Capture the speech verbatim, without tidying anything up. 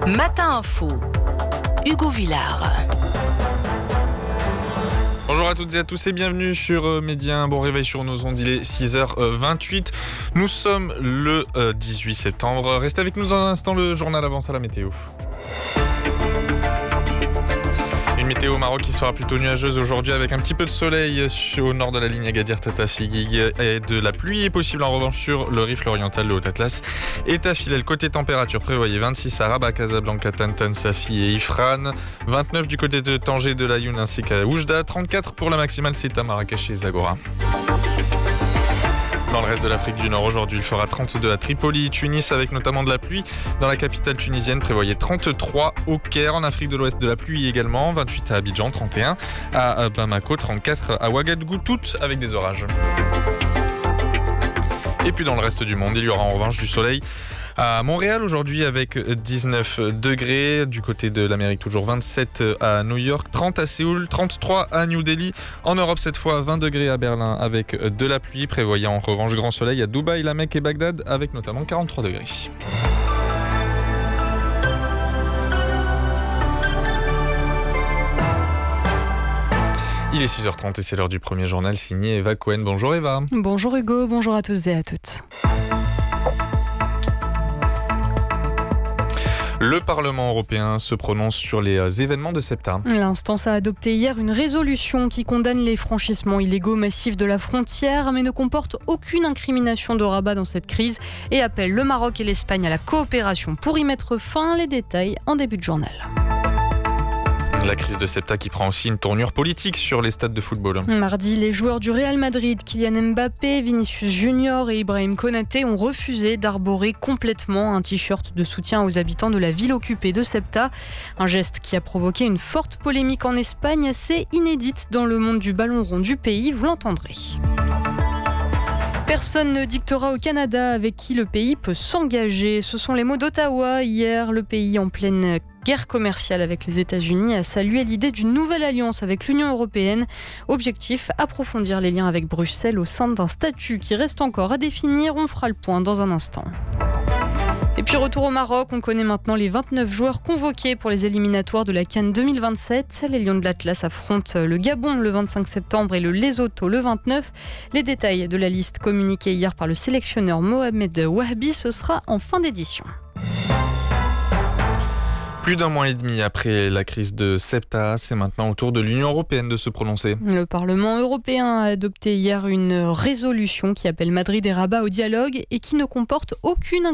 Matin Info, Hugo Villard. Bonjour à toutes et à tous et bienvenue sur Média. Bon réveil sur nos ondes, il est six heures vingt-huit. Nous sommes le dix-huit septembre. Restez avec nous dans un instant, le journal avance à la météo. Une météo au Maroc qui sera plutôt nuageuse aujourd'hui avec un petit peu de soleil au nord de la ligne Agadir-Tata-Figuig et de la pluie est possible en revanche sur le rifle oriental, le Haut-Atlas et Tafilel. Côté température, prévoyez vingt-six à Rabat, Casablanca, Tantan, Safi et Ifrane, vingt-neuf du côté de Tanger, de Laayoune ainsi qu'à Oujda, trente-quatre pour la maximale, c'est à Marrakech et Zagora. Dans le reste de l'Afrique du Nord, aujourd'hui, il fera trente-deux à Tripoli, Tunis, avec notamment de la pluie. Dans la capitale tunisienne, prévoyez trente-trois au Caire. En Afrique de l'Ouest, de la pluie également. vingt-huit à Abidjan, trente et un à Bamako, trente-quatre à Ouagadougou, toutes avec des orages. Et puis dans le reste du monde, il y aura en revanche du soleil à Montréal aujourd'hui avec dix-neuf degrés, du côté de l'Amérique toujours vingt-sept à New York, trente à Séoul, trente-trois à New Delhi, en Europe cette fois vingt degrés à Berlin avec de la pluie, prévoyant en revanche grand soleil à Dubaï, La Mecque et Bagdad avec notamment quarante-trois degrés. Il est six heures trente et c'est l'heure du premier journal signé Eva Cohen. Bonjour Eva. Bonjour Hugo, bonjour à tous et à toutes. Le Parlement européen se prononce sur les événements de SEPTA. L'instance a adopté hier une résolution qui condamne les franchissements illégaux massifs de la frontière, mais ne comporte aucune incrimination de Rabat dans cette crise et appelle le Maroc et l'Espagne à la coopération pour y mettre fin. Les détails en début de journal. La crise de SEPTA qui prend aussi une tournure politique sur les stades de football. Mardi, les joueurs du Real Madrid, Kylian Mbappé, Vinicius Junior et Ibrahim Konaté ont refusé d'arborer complètement un t-shirt de soutien aux habitants de la ville occupée de SEPTA. Un geste qui a provoqué une forte polémique en Espagne, assez inédite dans le monde du ballon rond du pays, vous l'entendrez. Personne ne dictera au Canada avec qui le pays peut s'engager. Ce sont les mots d'Ottawa. Hier, le pays en pleine guerre commerciale avec les États-Unis a salué l'idée d'une nouvelle alliance avec l'Union européenne. Objectif, approfondir les liens avec Bruxelles au sein d'un statut qui reste encore à définir. On fera le point dans un instant. Et puis retour au Maroc, on connaît maintenant les vingt-neuf joueurs convoqués pour les éliminatoires de la CAN deux mille vingt-sept. Les Lions de l'Atlas affrontent le Gabon le vingt-cinq septembre et le Lesotho le vingt-neuf. Les détails de la liste communiquée hier par le sélectionneur Mohamed Wahbi, ce sera en fin d'édition. Plus d'un mois et demi après la crise de SEPTA, c'est maintenant au tour de l'Union européenne de se prononcer. Le Parlement européen a adopté hier une résolution qui appelle Madrid et Rabat au dialogue et qui ne comporte aucune